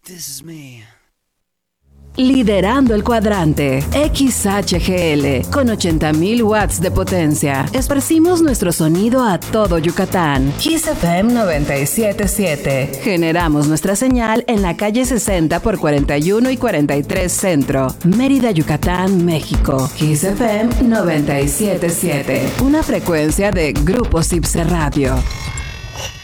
This is me. Liderando el cuadrante, XHGL, con 80.000 watts de potencia. Esparcimos nuestro sonido a todo Yucatán. Kiss FM 97.7. Generamos nuestra señal en la calle 60 por 41 y 43 Centro, Mérida, Yucatán, México. Kiss FM 97.7. Una frecuencia de Grupo Cipse Radio.